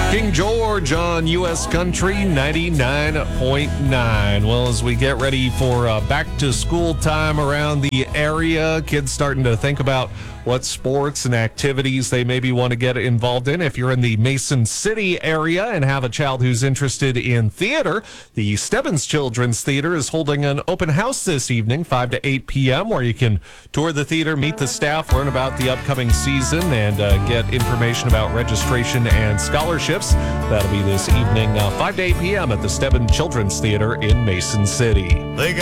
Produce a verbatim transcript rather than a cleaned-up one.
King George on U S Country ninety-nine point nine. Well, as we get ready for uh, back to school time around the area, kids starting to think about what sports and activities they maybe want to get involved in. If you're in the Mason City area and have a child who's interested in theater, the Stebbins Children's Theater is holding an open house this evening, five to eight p.m., where you can tour the theater, meet the staff, learn about the upcoming season, and uh, get information about registration and scholarships. That'll be this evening, uh, five to eight p.m. at the Stebbins Children's Theater in Mason City. They got